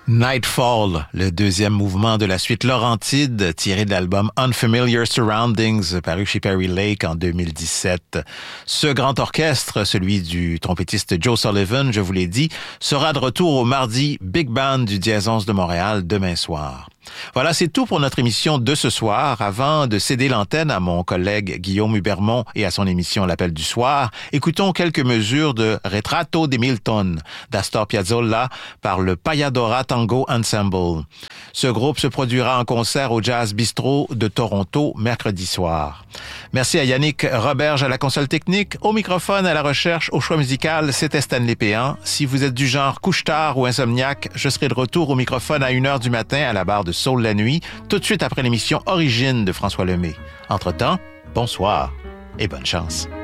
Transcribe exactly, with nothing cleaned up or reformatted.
Nightfall, le deuxième mouvement de la suite Laurentide, tiré de l'album Unfamiliar Surroundings, paru chez Perry Lake en deux mille dix-sept. Ce grand orchestre, celui du trompettiste Joe Sullivan, je vous l'ai dit, sera de retour au mardi Big Band du Jazz onze de Montréal demain soir. Voilà, c'est tout pour notre émission de ce soir. Avant de céder l'antenne à mon collègue Guillaume Hubermont et à son émission L'Appel du soir, écoutons quelques mesures de Retrato di Milton d'Astor Piazzolla par le Payadora Tango Ensemble. Ce groupe se produira en concert au Jazz Bistro de Toronto mercredi soir. Merci à Yannick Roberge à la console technique, au microphone, à la recherche, au choix musical, c'était Stanley Péan. Si vous êtes du genre couche-tard ou insomniaque, je serai de retour au microphone à une heure du matin à la barre de Soul la nuit, tout de suite après l'émission Origine de François Lemay. Entre-temps, bonsoir et bonne chance.